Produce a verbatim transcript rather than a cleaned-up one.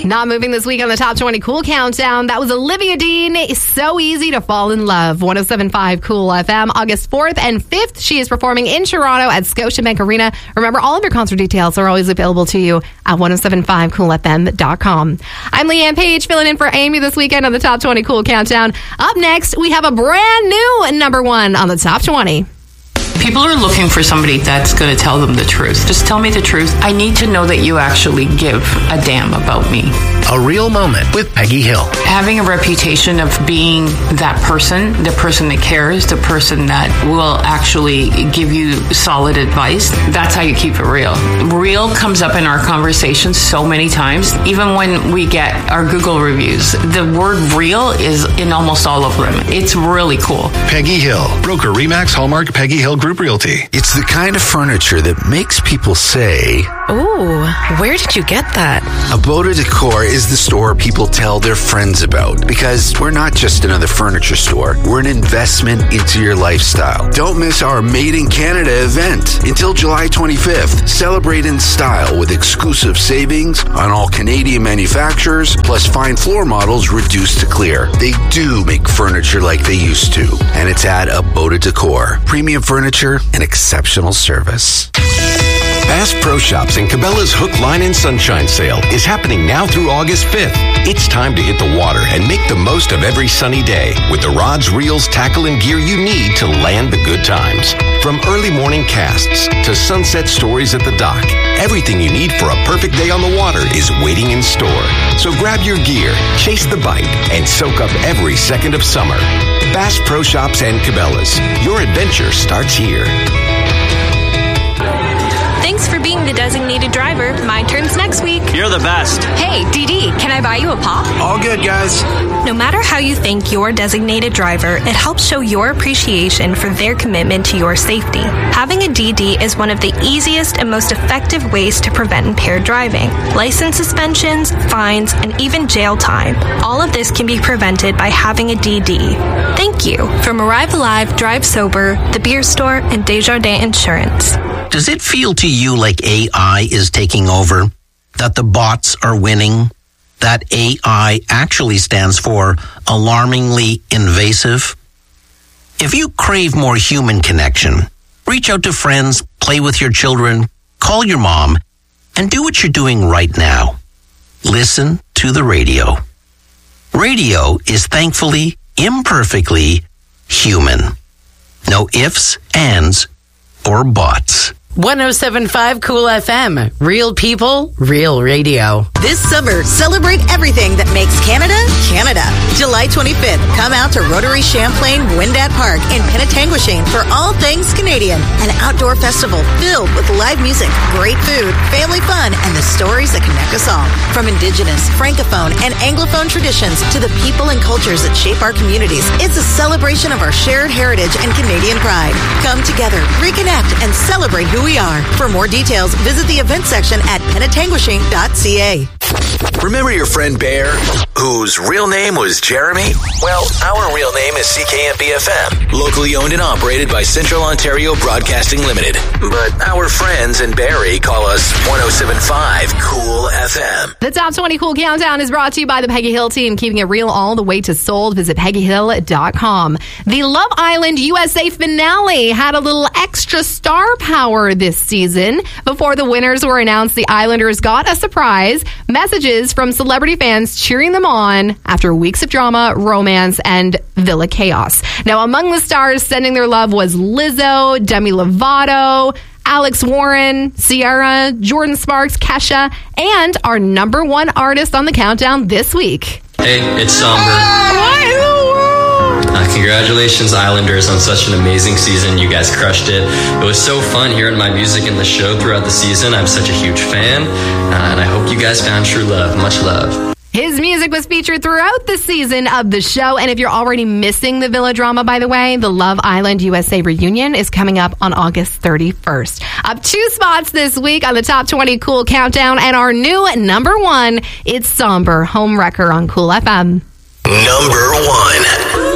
Not moving this week on the Top twenty Cool Countdown. That was Olivia Dean. It's so easy to fall in love. one oh seven point five Cool F M. August fourth and fifth, she is performing in Toronto at Scotiabank Arena. Remember, all of your concert details are always available to you at ten seventy-five cool f m dot com. I'm Leanne Page, filling in for Amy this weekend on the Top twenty Cool Countdown. Up next, we have a brand new number one on the Top twenty. People are looking for somebody that's going to tell them the truth. Just tell me the truth. I need to know that you actually give a damn about me. A real moment with Peggy Hill. Having a reputation of being that person, the person that cares, the person that will actually give you solid advice, that's how you keep it real. Real comes up in our conversations so many times. Even when we get our Google reviews, the word real is in almost all of them. It's really cool. Peggy Hill, broker Remax Hallmark Peggy Hill Group Realty. It's the kind of furniture that makes people say, "Ooh, where did you get that?" Aboda Decor is the store people tell their friends about, because we're not just another furniture store. We're an investment into your lifestyle. Don't miss our Made in Canada event until July twenty-fifth. Celebrate in style with exclusive savings on all Canadian manufacturers, plus fine floor models reduced to clear. They do make furniture like they used to, and it's at Aboda Decor. Premium furniture and exceptional service. Bass Pro Shops and Cabela's Hook, Line, and Sunshine Sale is happening now through August fifth. It's time to hit the water and make the most of every sunny day with the rods, reels, tackle, and gear you need to land the good times. From early morning casts to sunset stories at the dock, everything you need for a perfect day on the water is waiting in store. So grab your gear, chase the bite, and soak up every second of summer. Bass Pro Shops and Cabela's. Your adventure starts here. Thanks for being the designated driver. My turn's next week. You're the best. Hey, D D, can I buy you a pop? All good, guys. No matter how you thank your designated driver, it helps show your appreciation for their commitment to your safety. Having a D D is one of the easiest and most effective ways to prevent impaired driving. License suspensions, fines, and even jail time. All of this can be prevented by having a D D. Thank you. From Arrive Alive, Drive Sober, The Beer Store, and Desjardins Insurance. Does it feel to you like A I is taking over? That the bots are winning? That A I actually stands for alarmingly invasive? If you crave more human connection, reach out to friends, play with your children, call your mom, and do what you're doing right now. Listen to the radio. Radio is thankfully, imperfectly human. No ifs, ands, or buts. one oh seven point five Cool F M. Real people, real radio. This summer, celebrate everything that makes Canada, Canada. July twenty-fifth, come out to Rotary Champlain Wendat Park in Penetanguishene for all things Canadian. An outdoor festival filled with live music, great food, family fun, and the stories that connect us all. From Indigenous, Francophone, and Anglophone traditions to the people and cultures that shape our communities, it's a celebration of our shared heritage and Canadian pride. Come together, reconnect, and celebrate who we are. For more details, visit the event section at penetanguishene dot c a. Remember your friend Bear, whose real name was Jeremy? Well, our real name is C K M B F M, locally owned and operated by Central Ontario Broadcasting Limited. But our friends in Barrie call us one oh seven point five Cool F M. The Top twenty Cool Countdown is brought to you by the Peggy Hill team, keeping it real all the way to sold. Visit peggy hill dot com. The Love Island U S A finale had a little extra star power this season. Before the winners were announced, the Islanders got a surprise. Messages from celebrity fans cheering them on after weeks of drama, romance, and Villa chaos. Now, among the stars sending their love was Lizzo, Demi Lovato, Alex Warren, Ciara, Jordan Sparks, Kesha, and our number one artist on the countdown this week. Hey, it's Somber. Uh, congratulations, Islanders, on such an amazing season. You guys crushed it. It was so fun hearing my music in the show throughout the season. I'm such a huge fan, uh, and I hope you guys found true love. Much love. His music was featured throughout the season of the show. And if you're already missing the Villa drama, by the way, the Love Island U S A reunion is coming up on August thirty-first. Up two spots this week on the Top twenty Cool Countdown. And our new number one, it's Somber, Home Wrecker on Cool F M. Number one.